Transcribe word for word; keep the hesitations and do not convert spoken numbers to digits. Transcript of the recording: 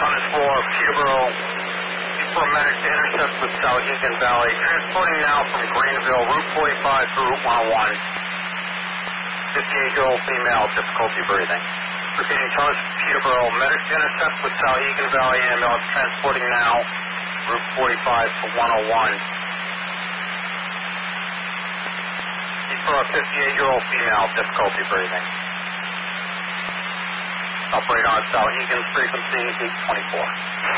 on this floor, Peterborough, for medic to intercept with Souhegan Valley. Transporting now from Greenville, Route forty-five to Route one oh one. fifty-eight-year-old female, difficulty breathing. Repeating, Thomas Peterborough, medic to intercept with Souhegan Valley ambulance. Transporting now, Route forty-five to one oh one. For a fifty-eight-year-old female, difficulty breathing. Operate on Souhegan's frequency eight twenty-four.